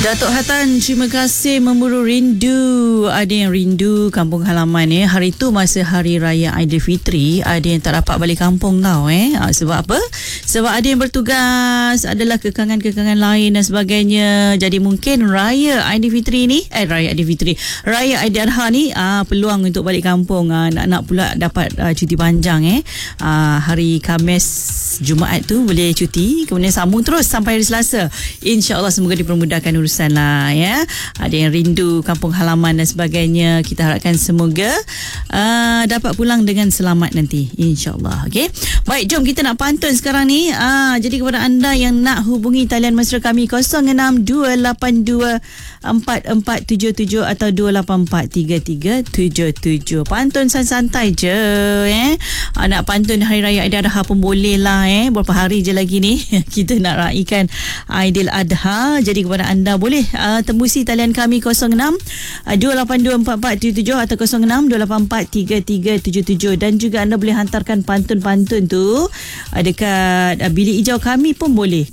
Datuk Hatan, terima kasih memburu rindu. Ada yang rindu kampung halaman Hari tu masa Hari Raya Aidilfitri, ada yang tak dapat balik kampung tau Sebab apa? Sebab ada yang bertugas, adalah kekangan-kekangan lain dan sebagainya. Jadi mungkin Raya Aidilfitri ni, Raya Aidil Adha ni peluang untuk balik kampung. Nak pula dapat cuti panjang hari Khamis, Jumaat tu boleh cuti, kemudian sambung terus sampai hari Selasa. InsyaAllah semoga dipermudahkan urusan lah Ada yang rindu kampung halaman dan sebagainya. Kita harapkan semoga dapat pulang dengan selamat nanti, InsyaAllah. Okay? Baik, jom kita nak pantun sekarang ni. Jadi kepada anda yang nak hubungi talian mesra kami 06-282-4477 atau 284-3377. Pantun santai je nak pantun Hari Raya Aidil Adha pun boleh lah Berapa hari je lagi ni kita nak raikan Aidil Adha. Jadi kepada anda boleh tembusi talian kami 06-282-4477 atau 06-284-3377. Dan juga anda boleh hantarkan pantun-pantun tu dekat bilik hijau kami pun boleh,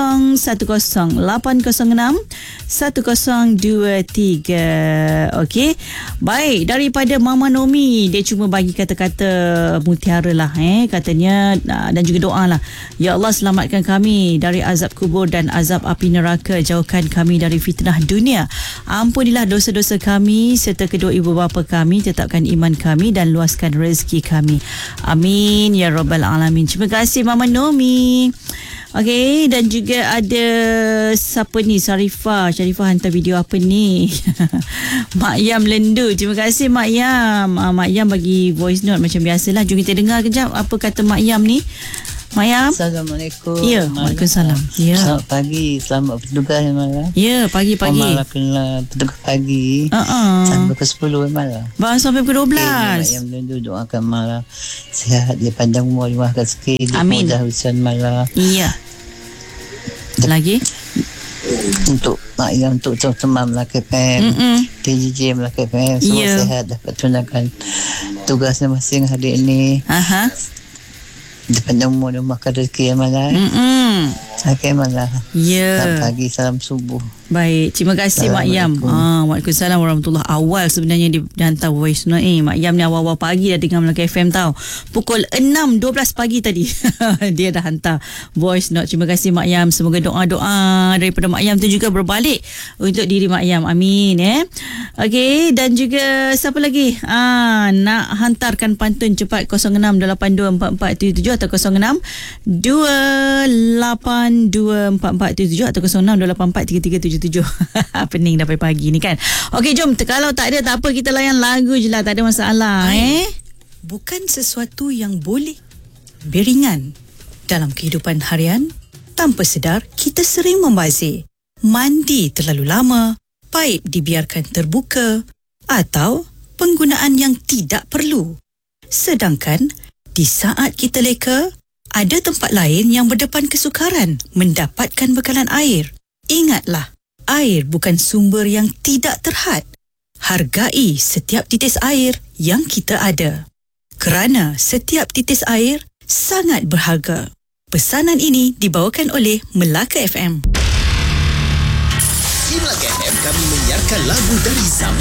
010806-1023. Okey, baik. Daripada Mama Nomi, dia cuma bagi kata-kata mutiara lah katanya, dan juga doa lah. Ya Allah, selamatkan kami dari azab kubur dan azab api neraka, jauhkan kami dari fitnah dunia, ampunilah dosa-dosa kami serta kedua ibu bapa kami, tetapkan iman kami dan luaskan rezeki kami, amin ya rabbal alamin. Terima kasih Mama Nomi. Okey, dan juga ada siapa ni, Syarifah hantar video apa ni? Mak Yam lendu. Terima kasih Mak Yam. Mak Yam bagi voice note macam biasalah. Jom kita dengar kejap apa kata Mak Yam ni. Mak Yam. Assalamualaikum. Ya, waalaikumsalam. Ya. Selamat pagi, selamat bertugas malam. Ya, pagi-pagi. Malam kena bertugas pagi. Sampai ke 10 malam. Bang sampai ke 12. Mak Yam lendu, doakan malam sihat, dia panjang umur, dimahkan sikit. Amin. Mudah urusan malam. Iya. Lagi untuk Mak Yam, untuk teman-teman Melaka FM, TJJ Melaka FM, semua sihat, dapat tunaikan tugasnya masing hari ini. Dia panjang umur, dia makan rezeki yang malam. Okey malam. Selamat pagi, salam subuh. Baik, terima kasih Mak Yam. Waalaikumsalam warahmatullahi. Awal sebenarnya dia hantar voice note Mak Yam ni awal-awal pagi dah dengar Melaka FM tau. Pukul 6.12 pagi tadi dia dah hantar voice note. Terima kasih Mak Yam. Semoga doa-doa daripada Mak Yam tu juga berbalik untuk diri Mak Yam. Amin Okey, dan juga siapa lagi nak hantarkan pantun cepat, 06-824477 atau 06-2824477 atau 06-284-3377. Pening dah pagi ni kan. Okey, jom. Kalau tak ada, tak apa, kita layan lagu je lah, tak ada masalah. Bukan sesuatu yang boleh beringan dalam kehidupan harian. Tanpa sedar, kita sering membazir. Mandi terlalu lama, paip dibiarkan terbuka, atau penggunaan yang tidak perlu. Sedangkan di saat kita leka, ada tempat lain yang berdepan kesukaran mendapatkan bekalan air. Ingatlah, air bukan sumber yang tidak terhad. Hargai setiap titis air yang kita ada, kerana setiap titis air sangat berharga. Pesanan ini dibawakan oleh Melaka FM. Di Melaka FM, kami menyiarkan lagu dari zaman